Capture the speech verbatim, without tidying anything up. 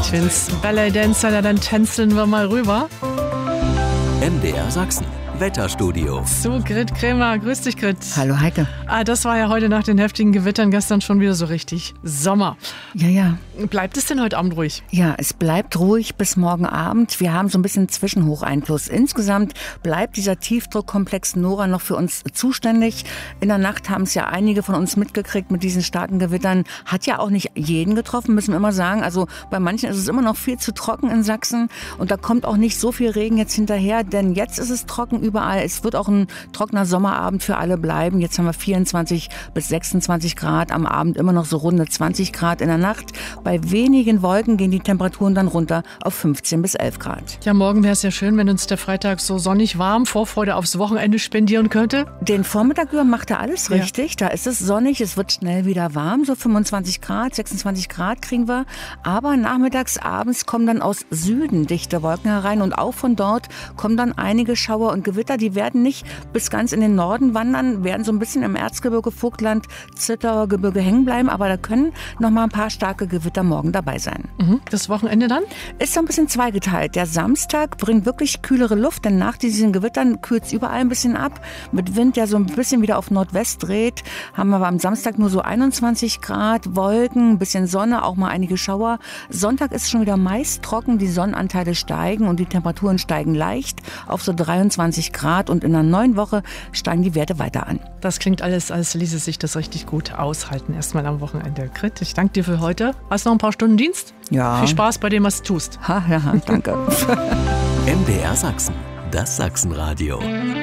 find's. Ballet Dancer, ja, dann tänzeln wir mal rüber. M D R Sachsen. Wetterstudio. So, Grit Krämer, grüß dich, Grit. Hallo Heike. Ah, das war ja heute nach den heftigen Gewittern gestern schon wieder so richtig Sommer. Ja, ja. Bleibt es denn heute Abend ruhig? Ja, es bleibt ruhig bis morgen Abend. Wir haben so ein bisschen Zwischenhocheinfluss. Insgesamt bleibt dieser Tiefdruckkomplex Nora noch für uns zuständig. In der Nacht haben es ja einige von uns mitgekriegt mit diesen starken Gewittern. Hat ja auch nicht jeden getroffen, müssen wir immer sagen. Also bei manchen ist es immer noch viel zu trocken in Sachsen. Und da kommt auch nicht so viel Regen jetzt hinterher, denn jetzt ist es trocken überall. Es wird auch ein trockener Sommerabend für alle bleiben. Jetzt haben wir vierundzwanzig bis sechsundzwanzig Grad, am Abend immer noch so runde zwanzig Grad in der Nacht. Bei wenigen Wolken gehen die Temperaturen dann runter auf fünfzehn bis elf Grad. Ja, morgen wäre es ja schön, wenn uns der Freitag so sonnig warm, Vorfreude aufs Wochenende spendieren könnte. Den Vormittag über macht er alles richtig. Ja. Da ist es sonnig, es wird schnell wieder warm, so fünfundzwanzig Grad, sechsundzwanzig Grad kriegen wir. Aber nachmittags, abends kommen dann aus Süden dichte Wolken herein und auch von dort kommen dann einige Schauer und Gewitter. Die werden nicht bis ganz in den Norden wandern, werden so ein bisschen im Erzgebirge, Vogtland, Zittauer Gebirge hängen bleiben, aber da können noch mal ein paar starke Gewitter morgen dabei sein. Mhm. Das Wochenende dann? Ist so ein bisschen zweigeteilt. Der Samstag bringt wirklich kühlere Luft, denn nach diesen Gewittern kühlt es überall ein bisschen ab. Mit Wind, der so ein bisschen wieder auf Nordwest dreht, haben wir aber am Samstag nur so einundzwanzig Grad, Wolken, ein bisschen Sonne, auch mal einige Schauer. Sonntag ist schon wieder meist trocken, die Sonnenanteile steigen und die Temperaturen steigen leicht auf so dreiundzwanzig Grad und in einer neuen Woche steigen die Werte weiter an. Das klingt alles, als ließe sich das richtig gut aushalten, erstmal am Wochenende. Grit, ich danke dir für heute. Hast noch ein paar Stunden Dienst? Ja. Viel Spaß bei dem, was du tust. Ha, ja, danke. M D R Sachsen. Das Sachsenradio.